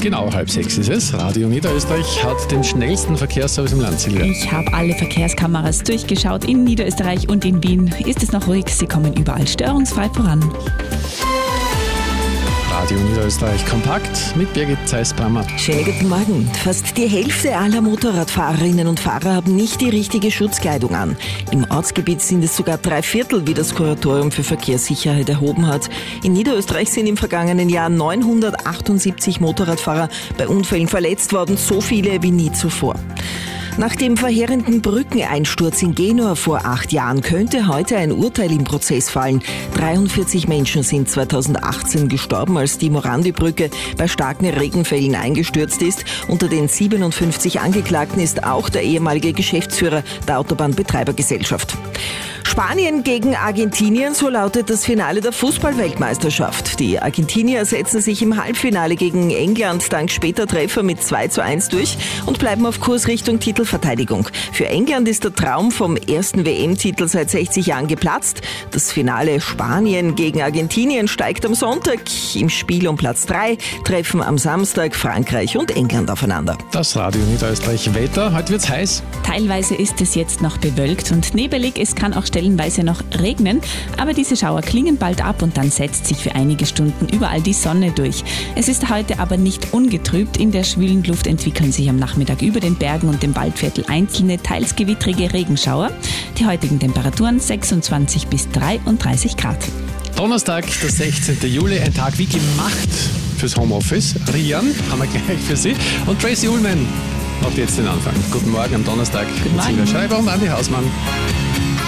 Genau, 5:30 ist es. Radio Niederösterreich hat den schnellsten Verkehrsservice im Land, Silvia. Ich habe alle Verkehrskameras durchgeschaut. In Niederösterreich und in Wien ist es noch ruhig. Sie kommen überall störungsfrei voran. Radio Niederösterreich kompakt mit Birgit Zeiss-Brammer. Schönen guten Morgen. Fast die Hälfte aller Motorradfahrerinnen und Fahrer haben nicht die richtige Schutzkleidung an. Im Ortsgebiet sind es sogar 3/4, wie das Kuratorium für Verkehrssicherheit erhoben hat. In Niederösterreich sind im vergangenen Jahr 978 Motorradfahrer bei Unfällen verletzt worden, so viele wie nie zuvor. Nach dem verheerenden Brückeneinsturz in Genua vor 8 Jahren könnte heute ein Urteil im Prozess fallen. 43 Menschen sind 2018 gestorben, als die Morandi-Brücke bei starken Regenfällen eingestürzt ist. Unter den 57 Angeklagten ist auch der ehemalige Geschäftsführer der Autobahnbetreibergesellschaft. Spanien gegen Argentinien, so lautet das Finale der Fußball-Weltmeisterschaft. Die Argentinier setzen sich im Halbfinale gegen England dank später Treffer mit 2:1 durch und bleiben auf Kurs Richtung Titelverteidigung. Für England ist der Traum vom ersten WM-Titel seit 60 Jahren geplatzt. Das Finale Spanien gegen Argentinien steigt am Sonntag. Im Spiel um Platz 3 treffen am Samstag Frankreich und England aufeinander. Das Radio Niederösterreich Wetter. Heute wird's heiß. Teilweise ist es jetzt noch bewölkt und nebelig. Es kann auch stellenweise noch regnen, aber diese Schauer klingen bald ab und dann setzt sich für einige Stunden überall die Sonne durch. Es ist heute aber nicht ungetrübt. In der schwülen Luft entwickeln sich am Nachmittag über den Bergen und dem Waldviertel einzelne, teils gewittrige Regenschauer. Die heutigen Temperaturen 26 bis 33 Grad. Donnerstag, der 16. Juli, ein Tag wie gemacht fürs Homeoffice. Rian haben wir gleich für Sie und Tracy Ullman macht jetzt den Anfang. Guten Morgen am Donnerstag. Guten Morgen. Silvia Schreiber und Andi Hausmann.